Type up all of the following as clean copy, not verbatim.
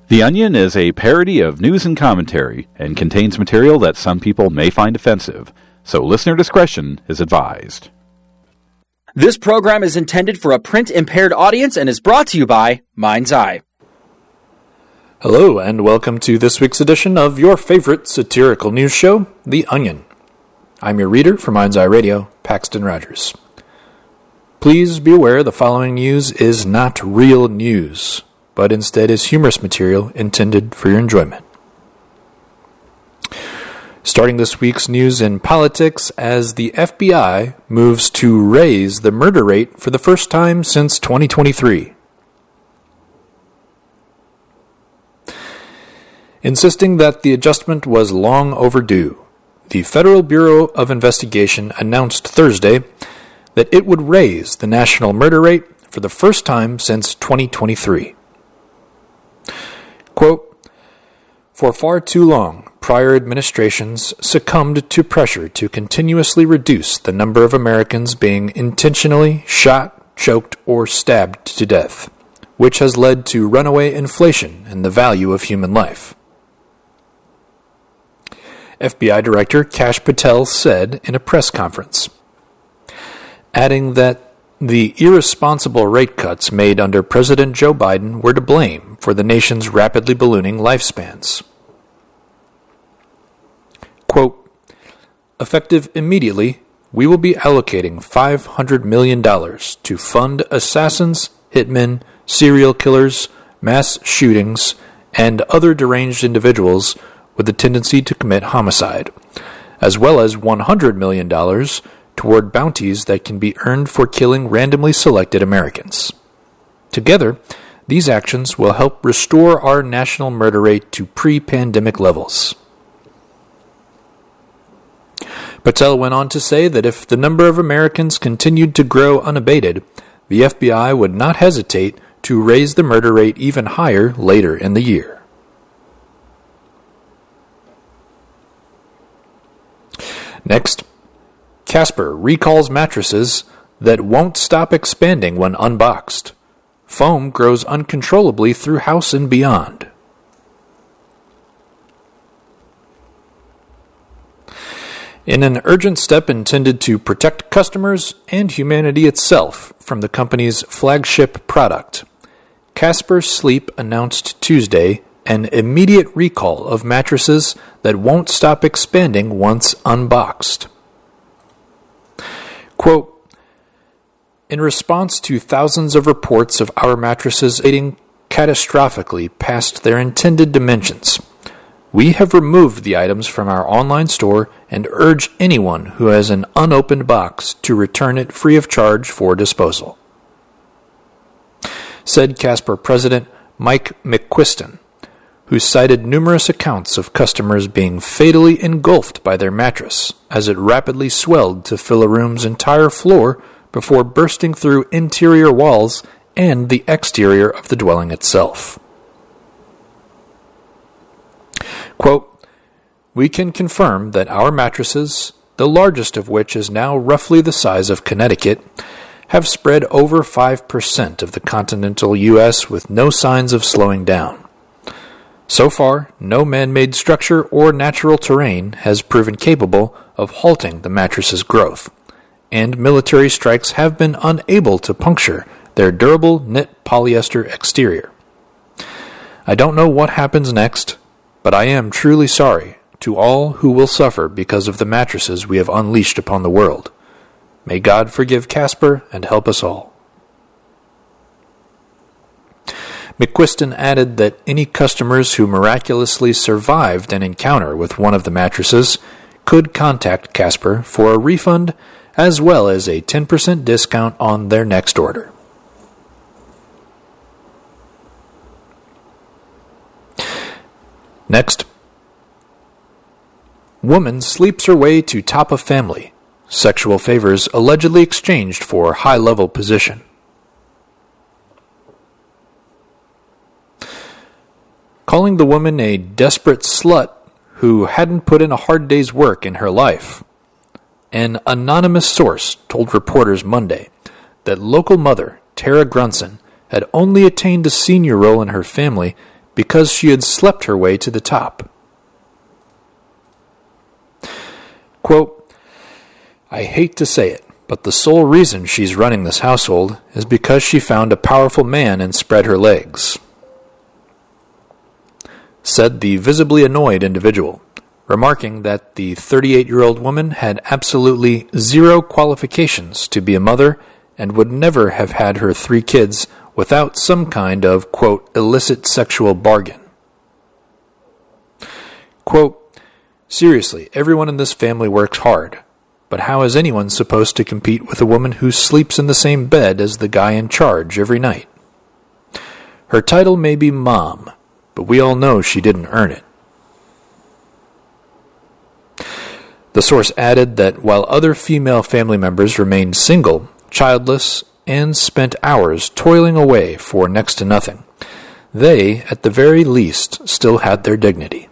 The Onion is a parody of news and commentary and contains material that some people may find offensive, so listener discretion is advised. This program is intended for a print-impaired audience and is brought to you by Mind's Eye. Hello, and welcome to this week's edition of your favorite satirical news show, The Onion. I'm your reader for Mind's Eye Radio, Paxton Rogers. Please be aware the following news is not real news, but instead is humorous material intended for your enjoyment. Starting this week's news in politics as the FBI moves to raise the murder rate for the first time since 2023. Insisting that the adjustment was long overdue, the Federal Bureau of Investigation announced Thursday that it would raise the national murder rate for the first time since 2023. Quote, "For far too long, prior administrations succumbed to pressure to continuously reduce the number of Americans being intentionally shot, choked, or stabbed to death, which has led to runaway inflation in the value of human life." FBI Director Kash Patel said in a press conference, adding that the irresponsible rate cuts made under President Joe Biden were to blame for the nation's rapidly ballooning lifespans. Quote, "Effective immediately, we will be allocating $500 million to fund assassins, hitmen, serial killers, mass shootings, and other deranged individuals with a tendency to commit homicide, as well as $100 million toward bounties that can be earned for killing randomly selected Americans. Together, these actions will help restore our national murder rate to pre-pandemic levels." Patel went on to say that if the number of Americans continued to grow unabated, the FBI would not hesitate to raise the murder rate even higher later in the year. Next, Casper recalls mattresses that won't stop expanding when unboxed. Foam grows uncontrollably through house and beyond. In an urgent step intended to protect customers and humanity itself from the company's flagship product, Casper Sleep announced Tuesday an immediate recall of mattresses that won't stop expanding once unboxed. Quote, "In response to thousands of reports of our mattresses fading catastrophically past their intended dimensions, we have removed the items from our online store and urge anyone who has an unopened box to return it free of charge for disposal," said Casper President Mike McQuiston, who cited numerous accounts of customers being fatally engulfed by their mattress as it rapidly swelled to fill a room's entire floor before bursting through interior walls and the exterior of the dwelling itself. Quote, "We can confirm that our mattresses, the largest of which is now roughly the size of Connecticut, have spread over 5% of the continental U.S. with no signs of slowing down. So far, no man-made structure or natural terrain has proven capable of halting the mattress's growth, and military strikes have been unable to puncture their durable knit polyester exterior. I don't know what happens next, but I am truly sorry to all who will suffer because of the mattresses we have unleashed upon the world. May God forgive Casper and help us all." McQuiston added that any customers who miraculously survived an encounter with one of the mattresses could contact Casper for a refund as well as a 10% discount on their next order. Next, woman sleeps her way to top of family. Sexual favors allegedly exchanged for high-level position. Calling the woman a desperate slut who hadn't put in a hard day's work in her life, an anonymous source told reporters Monday that local mother Tara Grunson had only attained a senior role in her family because she had slept her way to the top. Quote, I hate to say it, but the sole reason she's running this household is because she found a powerful man and spread her legs, said the visibly annoyed individual, remarking that the 38-year-old woman had absolutely zero qualifications to be a mother and would never have had her 3 kids without some kind of, quote, illicit sexual bargain. Quote, seriously, everyone in this family works hard, but how is anyone supposed to compete with a woman who sleeps in the same bed as the guy in charge every night? Her title may be Mom, but we all know she didn't earn it. The source added that while other female family members remained single, childless, and spent hours toiling away for next to nothing, they, at the very least, still had their dignity.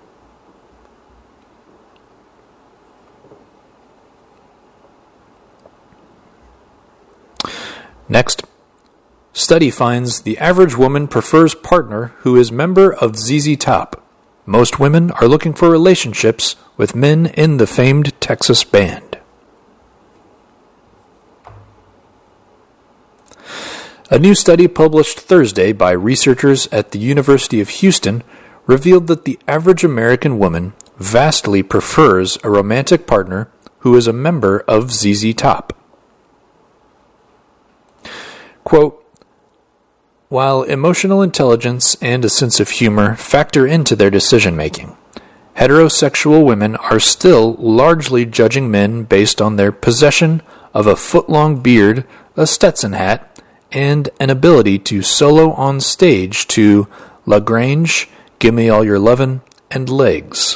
Next, study finds the average woman prefers partner who is member of ZZ Top. Most women are looking for relationships with men in the famed Texas band. A new study published Thursday by researchers at the University of Houston revealed that the average American woman vastly prefers a romantic partner who is a member of ZZ Top. Quote, while emotional intelligence and a sense of humor factor into their decision-making, heterosexual women are still largely judging men based on their possession of a foot-long beard, a Stetson hat, and an ability to solo on stage to La Grange, Gimme All Your Lovin', and Legs.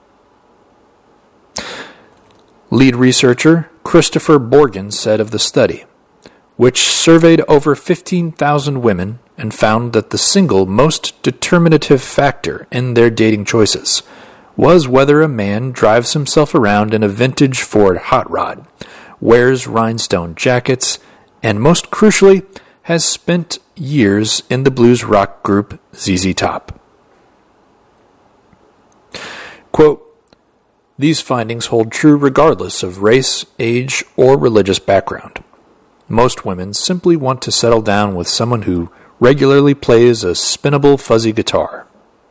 Lead researcher Christopher Borgen said of the study, which surveyed over 15,000 women and found that the single most determinative factor in their dating choices was whether a man drives himself around in a vintage Ford hot rod, wears rhinestone jackets, and most crucially, has spent years in the blues rock group ZZ Top. Quote, these findings hold true regardless of race, age, or religious background. Most women simply want to settle down with someone who regularly plays a spinnable fuzzy guitar.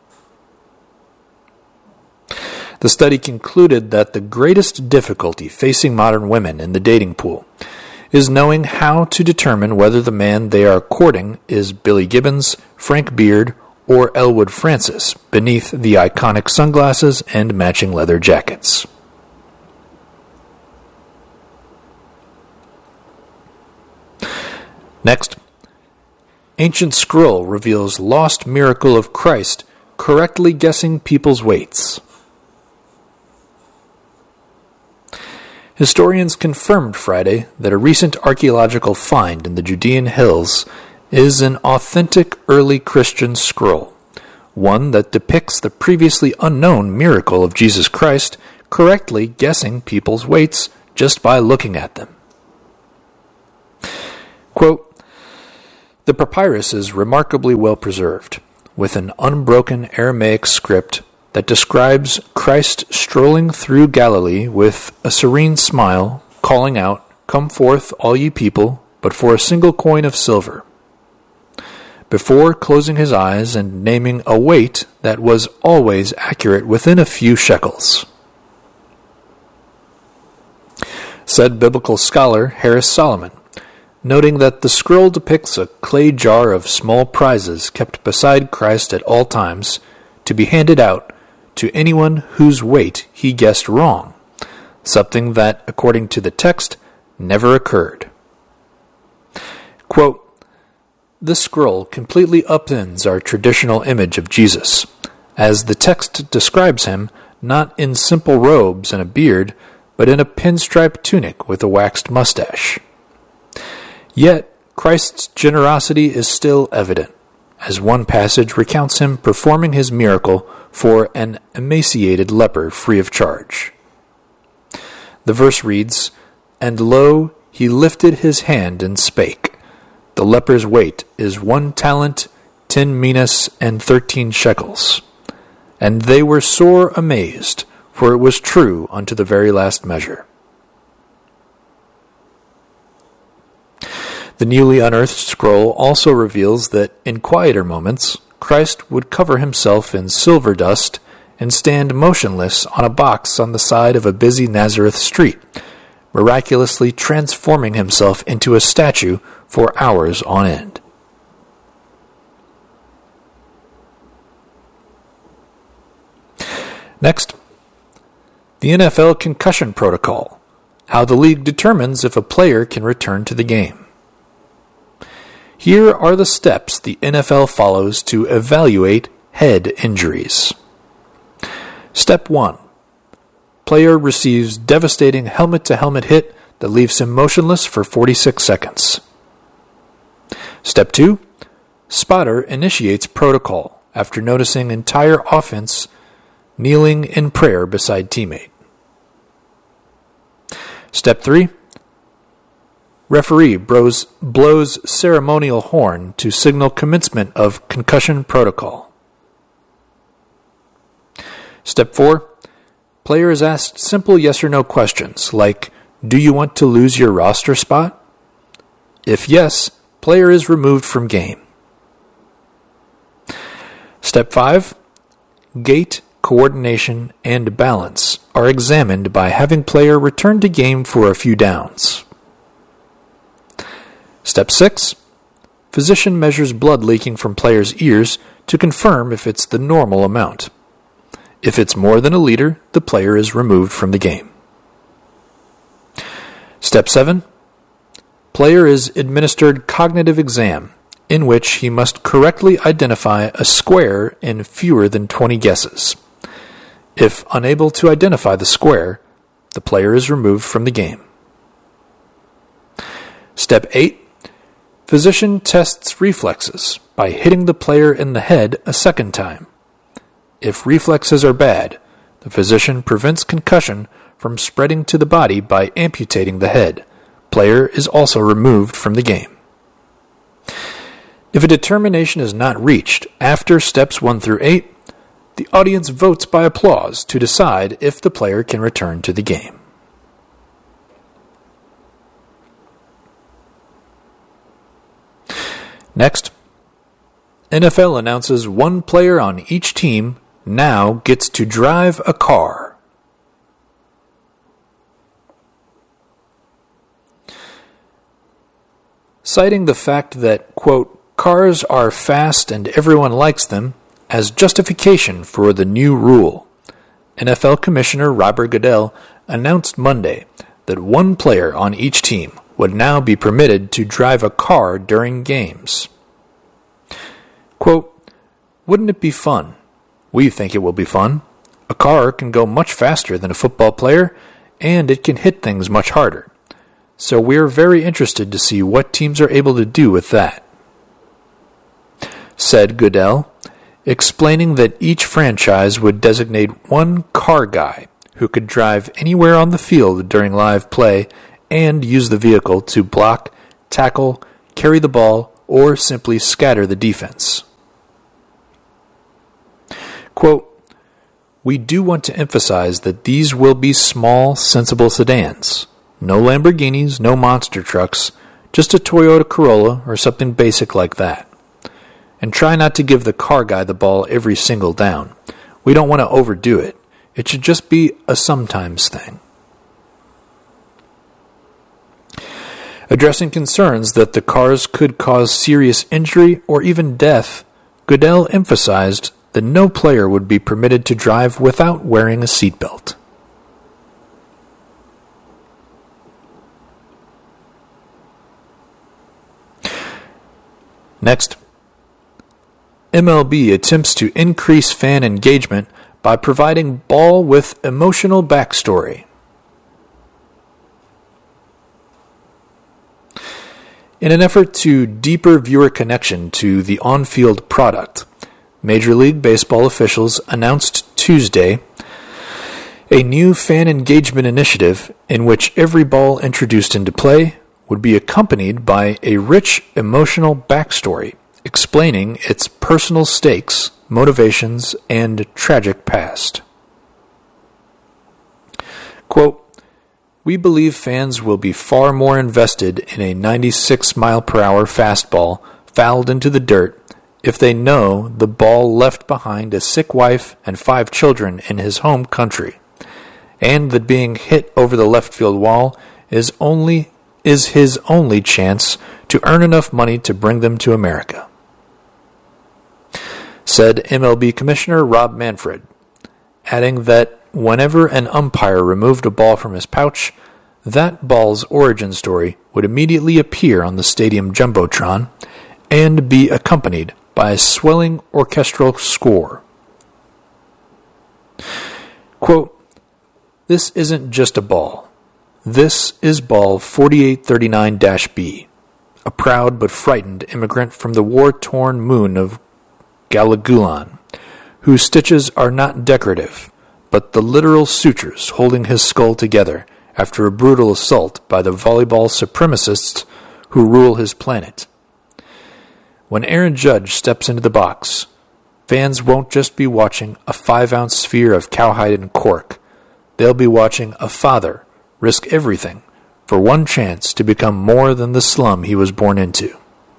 The study concluded that the greatest difficulty facing modern women in the dating pool is knowing how to determine whether the man they are courting is Billy Gibbons, Frank Beard, or Elwood Francis beneath the iconic sunglasses and matching leather jackets. Next, ancient scroll reveals lost miracle of Christ correctly guessing people's weights. Historians confirmed Friday that a recent archaeological find in the Judean hills is an authentic early Christian scroll, one that depicts the previously unknown miracle of Jesus Christ correctly guessing people's weights just by looking at them. Quote, the papyrus is remarkably well preserved, with an unbroken Aramaic script that describes Christ strolling through Galilee with a serene smile, calling out, "Come forth, all ye people, but for a single coin of silver," before closing his eyes and naming a weight that was always accurate within a few shekels. Said biblical scholar Harris Solomon, noting that the scroll depicts a clay jar of small prizes kept beside Christ at all times to be handed out to anyone whose weight he guessed wrong, something that, according to the text, never occurred. Quote, this scroll completely upends our traditional image of Jesus, as the text describes him not in simple robes and a beard, but in a pinstripe tunic with a waxed mustache. Yet, Christ's generosity is still evident, as one passage recounts him performing his miracle for an emaciated leper free of charge. The verse reads, "And lo, he lifted his hand and spake. The leper's weight is 1 talent, 10 minas and 13 shekels. And they were sore amazed, for it was true unto the very last measure. The newly unearthed scroll also reveals that in quieter moments, Christ would cover himself in silver dust and stand motionless on a box on the side of a busy Nazareth street, miraculously transforming himself into a statue for hours on end. Next, the NFL concussion protocol, how the league determines if a player can return to the game. Here are the steps the NFL follows to evaluate head injuries. Step 1. Player receives devastating helmet-to-helmet hit that leaves him motionless for 46 seconds. Step 2. Spotter initiates protocol after noticing entire offense kneeling in prayer beside teammate. Step 3. Referee blows ceremonial horn to signal commencement of concussion protocol. Step 4. Player is asked simple yes or no questions like, do you want to lose your roster spot? If yes, player is removed from game. Step 5. Gait, coordination, and balance are examined by having player return to game for a few downs. Step 6. Physician measures blood leaking from player's ears to confirm if it's the normal amount. If it's more than a liter, the player is removed from the game. Step 7. Player is administered cognitive exam, in which he must correctly identify a square in fewer than 20 guesses. If unable to identify the square, the player is removed from the game. Step 8. Physician tests reflexes by hitting the player in the head a second time. If reflexes are bad, the physician prevents concussion from spreading to the body by amputating the head. Player is also removed from the game. If a determination is not reached after steps 1 through 8, the audience votes by applause to decide if the player can return to the game. Next, NFL announces one player on each team now gets to drive a car. Citing the fact that, quote, cars are fast and everyone likes them, as justification for the new rule, NFL Commissioner Roger Goodell announced Monday that one player on each team would now be permitted to drive a car during games. Quote, wouldn't it be fun? We think it will be fun. A car can go much faster than a football player, and it can hit things much harder. So we're very interested to see what teams are able to do with that, said Goodell, explaining that each franchise would designate one car guy who could drive anywhere on the field during live play and use the vehicle to block, tackle, carry the ball, or simply scatter the defense. Quote, we do want to emphasize that these will be small, sensible sedans. No Lamborghinis, no monster trucks, just a Toyota Corolla or something basic like that. And try not to give the car guy the ball every single down. We don't want to overdo it. It should just be a sometimes thing. Addressing concerns that the cars could cause serious injury or even death, Goodell emphasized that no player would be permitted to drive without wearing a seatbelt. Next, MLB attempts to increase fan engagement by providing ball with emotional backstory. In an effort to deeper viewer connection to the on-field product, Major League Baseball officials announced Tuesday a new fan engagement initiative in which every ball introduced into play would be accompanied by a rich emotional backstory explaining its personal stakes, motivations, and tragic past. Quote, "We believe fans will be far more invested in a 96-mile-per-hour fastball fouled into the dirt if they know the ball left behind a sick wife and 5 children in his home country, and that being hit over the left field wall is his only chance to earn enough money to bring them to America," said MLB Commissioner Rob Manfred, adding that whenever an umpire removed a ball from his pouch, that ball's origin story would immediately appear on the stadium jumbotron and be accompanied by a swelling orchestral score. Quote, "This isn't just a ball. This is ball 4839-B, a proud but frightened immigrant from the war-torn moon of Galagulan, whose stitches are not decorative, but the literal sutures holding his skull together after a brutal assault by the volleyball supremacists who rule his planet. When Aaron Judge steps into the box, fans won't just be watching a 5-ounce sphere of cowhide and cork. They'll be watching a father risk everything for one chance to become more than the slum he was born into."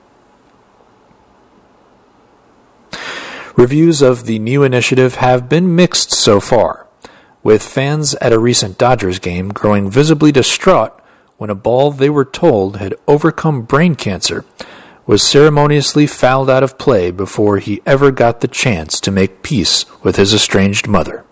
Reviews of the new initiative have been mixed so far, with fans at a recent Dodgers game growing visibly distraught when a ball they were told had overcome brain cancer was ceremoniously fouled out of play before he ever got the chance to make peace with his estranged mother.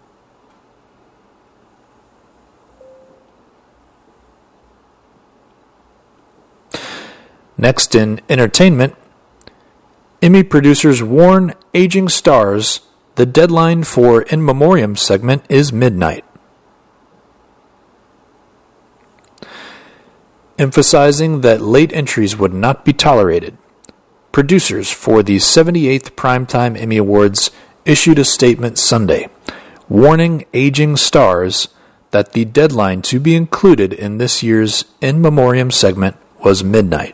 Next in entertainment, Emmy producers warn aging stars the deadline for In Memoriam segment is midnight. Emphasizing that late entries would not be tolerated, producers for the 78th Primetime Emmy Awards issued a statement Sunday, warning aging stars that the deadline to be included in this year's In Memoriam segment was midnight.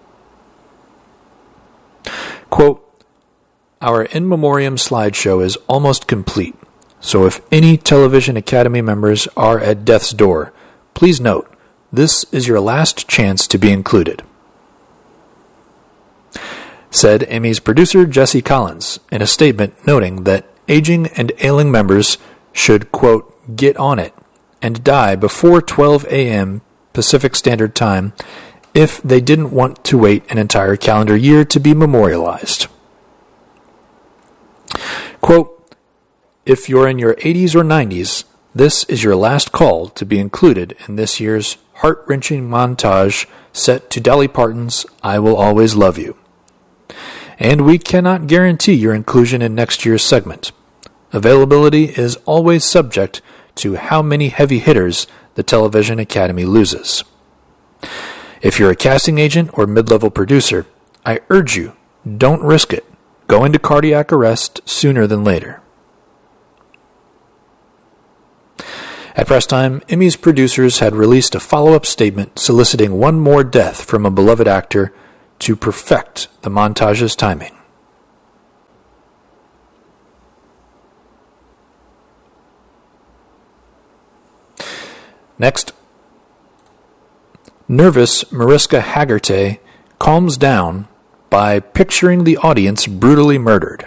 Quote, "Our In Memoriam slideshow is almost complete, so if any Television Academy members are at death's door, please note, this is your last chance to be included," said Emmy's producer Jesse Collins in a statement noting that aging and ailing members should, quote, "get on it and die before 12 a.m. Pacific Standard Time if they didn't want to wait an entire calendar year to be memorialized." Quote, "If you're in your 80s or 90s, this is your last call to be included in this year's heart-wrenching montage set to Dolly Parton's I Will Always Love You. And we cannot guarantee your inclusion in next year's segment. Availability is always subject to how many heavy hitters the Television Academy loses. If you're a casting agent or mid-level producer, I urge you, don't risk it. Go into cardiac arrest sooner than later." At press time, Emmy's producers had released a follow-up statement soliciting one more death from a beloved actor to perfect the montage's timing. Next, nervous Mariska Hargitay calms down by picturing the audience brutally murdered.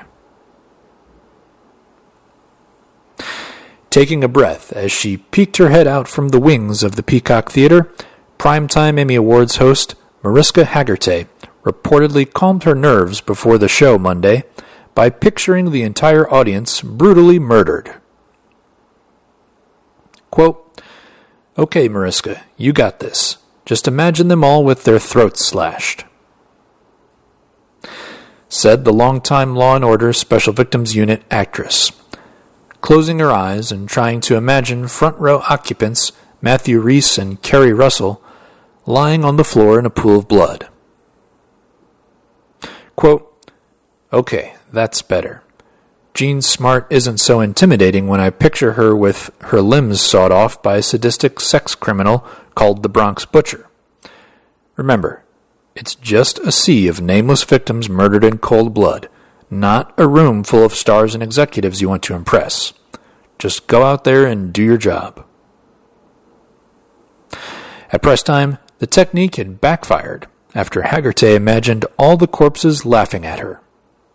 Taking a breath as she peeked her head out from the wings of the Peacock Theater, Primetime Emmy Awards host Mariska Hargitay reportedly calmed her nerves before the show Monday by picturing the entire audience brutally murdered. Quote, "Okay, Mariska, you got this. Just imagine them all with their throats slashed," said the longtime Law & Order Special Victims Unit actress, closing her eyes and trying to imagine front-row occupants Matthew Rhys and Kerry Russell lying on the floor in a pool of blood. Quote, "Okay, that's better. Jean Smart isn't so intimidating when I picture her with her limbs sawed off by a sadistic sex criminal called the Bronx Butcher. Remember, It's just a sea of nameless victims murdered in cold blood, not a room full of stars and executives you want to impress. Just go out there and do your job. At press time, the technique had backfired after Haggerty imagined all the corpses laughing at her.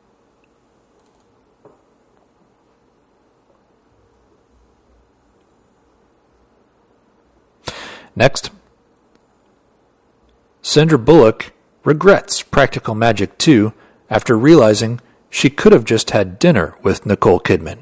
Next, Sandra Bullock regrets Practical Magic 2 after realizing she could have just had dinner with Nicole Kidman.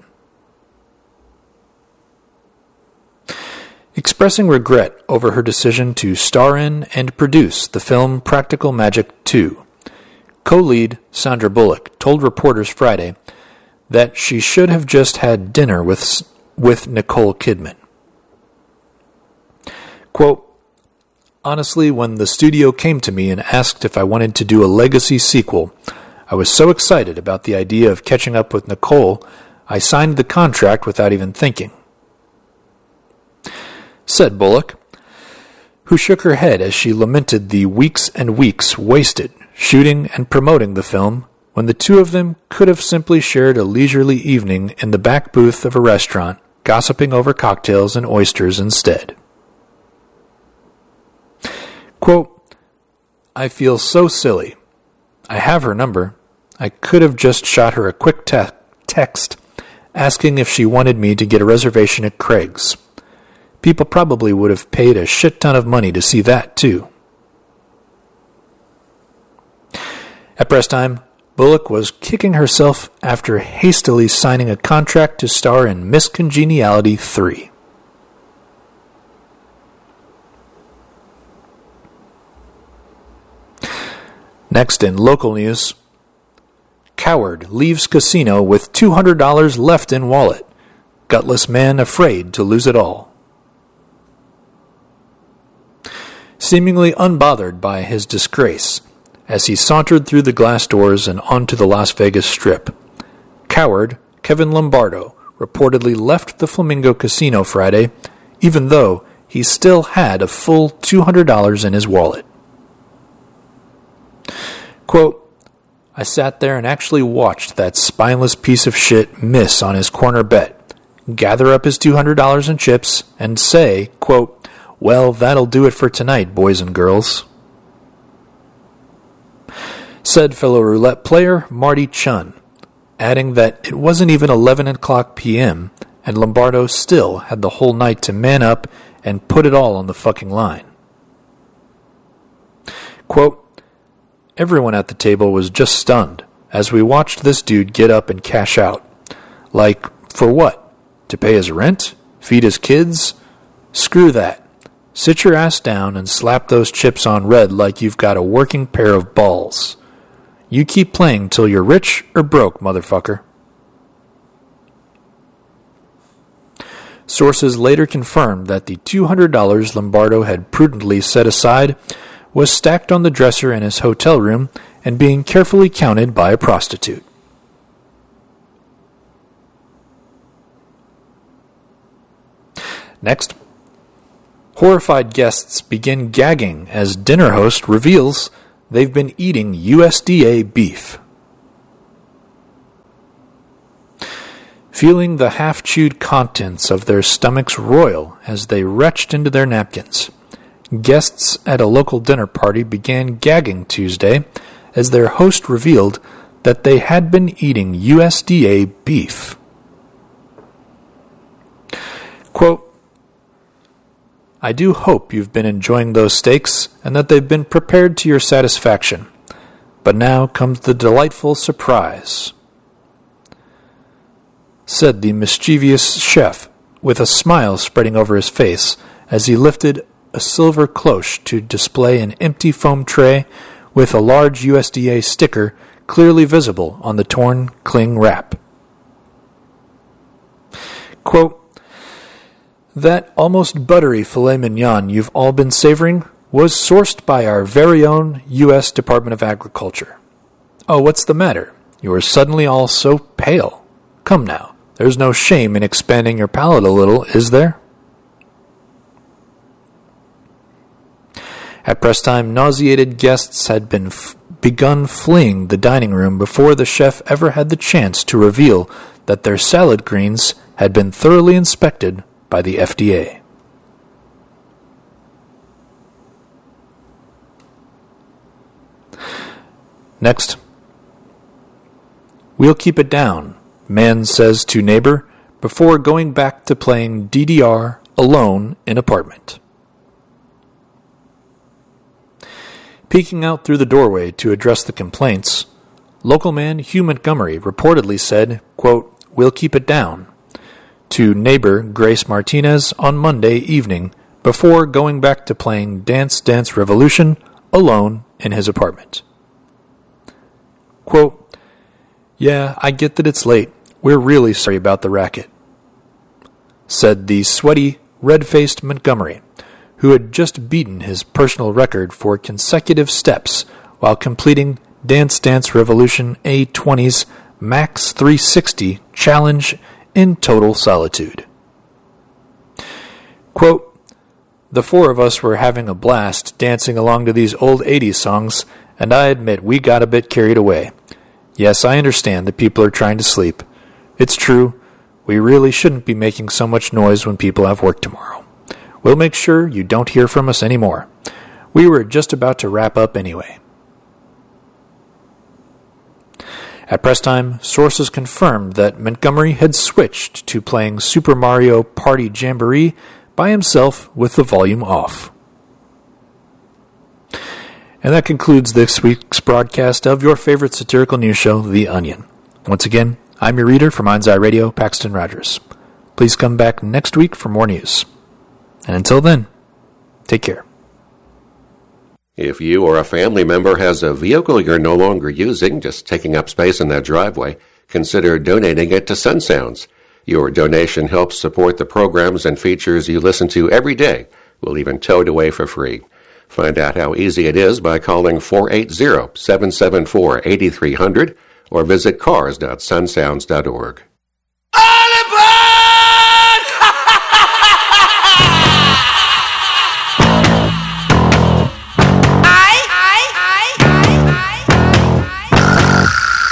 Expressing regret over her decision to star in and produce the film Practical Magic 2, co-lead Sandra Bullock told reporters Friday that she should have just had dinner with Nicole Kidman. Quote, "Honestly, when the studio came to me and asked if I wanted to do a legacy sequel, I was so excited about the idea of catching up with Nicole, I signed the contract without even thinking," said Bullock, who shook her head as she lamented the weeks and weeks wasted shooting and promoting the film when the two of them could have simply shared a leisurely evening in the back booth of a restaurant, gossiping over cocktails and oysters instead. Quote, "I feel so silly. I have her number. I could have just shot her a quick text asking if she wanted me to get a reservation at Craig's. People probably would have paid a shit ton of money to see that, too." At press time, Bullock was kicking herself after hastily signing a contract to star in Miss Congeniality 3. Next in local news, coward leaves casino with $200 left in wallet. Gutless man afraid to lose it all. Seemingly unbothered by his disgrace, as he sauntered through the glass doors and onto the Las Vegas Strip, coward Kevin Lombardo reportedly left the Flamingo Casino Friday, even though he still had a full $200 in his wallet. Quote, "I sat there and actually watched that spineless piece of shit miss on his corner bet, gather up his $200 in chips, and say, quote, 'Well, that'll do it for tonight, boys and girls,'" said fellow roulette player Marty Chun, adding that it wasn't even 11 o'clock p.m., and Lombardo still had the whole night to man up and put it all on the fucking line. Quote, "Everyone at the table was just stunned as we watched this dude get up and cash out. Like, for what? To pay his rent? Feed his kids? Screw that. Sit your ass down and slap those chips on red like you've got a working pair of balls. You keep playing till you're rich or broke, motherfucker." Sources later confirmed that the $200 Lombardo had prudently set aside was stacked on the dresser in his hotel room and being carefully counted by a prostitute. Next, horrified guests begin gagging as dinner host reveals they've been eating USDA beef. Feeling the half-chewed contents of their stomachs roil as they retched into their napkins, guests at a local dinner party began gagging Tuesday as their host revealed that they had been eating USDA beef. Quote, "I do hope you've been enjoying those steaks and that they've been prepared to your satisfaction. But now comes the delightful surprise," said the mischievous chef with a smile spreading over his face as he lifted a silver cloche to display an empty foam tray with a large USDA sticker clearly visible on the torn cling wrap. Quote, "That almost buttery filet mignon you've all been savoring was sourced by our very own U.S. Department of Agriculture. Oh, what's the matter? You are suddenly all so pale. Come now, there's no shame in expanding your palate a little, is there?" At press time, nauseated guests had begun fleeing the dining room before the chef ever had the chance to reveal that their salad greens had been thoroughly inspected by the FDA. Next. "We'll keep it down," man says to neighbor before going back to playing DDR alone in apartment. Peeking out through the doorway to address the complaints, local man Hugh Montgomery reportedly said, quote, "We'll keep it down," to neighbor Grace Martinez on Monday evening before going back to playing Dance Dance Revolution alone in his apartment. Quote, "Yeah, I get that it's late. We're really sorry about the racket," said the sweaty, red-faced Montgomery, who had just beaten his personal record for consecutive steps while completing Dance Dance Revolution A20's Max 360 challenge in total solitude. Quote, "The four of us were having a blast dancing along to these old 80s songs, and I admit we got a bit carried away. Yes, I understand that people are trying to sleep. It's true, we really shouldn't be making so much noise when people have work tomorrow. We'll make sure you don't hear from us anymore. We were just about to wrap up anyway." At press time, sources confirmed that Montgomery had switched to playing Super Mario Party Jamboree by himself with the volume off. And that concludes this week's broadcast of your favorite satirical news show, The Onion. Once again, I'm your reader from Mind's Eye Radio, Paxton Rogers. Please come back next week for more news. And until then, take care. If you or a family member has a vehicle you're no longer using, just taking up space in that driveway, consider donating it to Sun Sounds. Your donation helps support the programs and features you listen to every day. We'll even tow it away for free. Find out how easy it is by calling 480-774-8300 or visit cars.sunsounds.org.